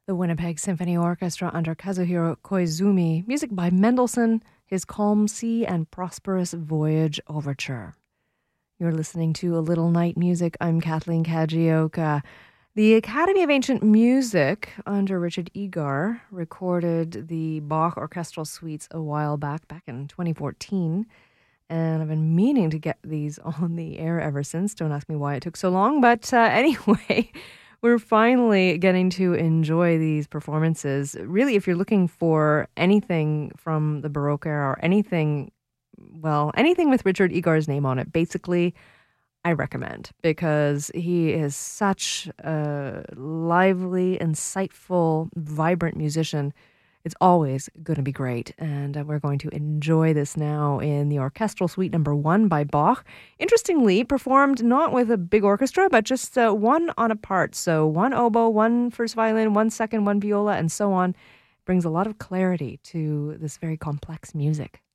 The Winnipeg Symphony Orchestra under Kazuhiro Koizumi, music by Mendelssohn, his Calm Sea and Prosperous Voyage Overture. You're listening to A Little Night Music. I'm Kathleen Kajioka. The Academy of Ancient Music under Richard Egar recorded the Bach orchestral suites a while back in 2014. And I've been meaning to get these on the air ever since. Don't ask me why it took so long. But anyway, we're finally getting to enjoy these performances. Really, if you're looking for anything from the Baroque era or anything with Richard Egar's name on it, basically, I recommend, because he is such a lively, insightful, vibrant musician. It's always going to be great, and we're going to enjoy this now in the Orchestral Suite Number 1 by Bach. Interestingly, performed not with a big orchestra, but just one on a part. So one oboe, one first violin, one second, one viola, and so on. Brings a lot of clarity to this very complex music.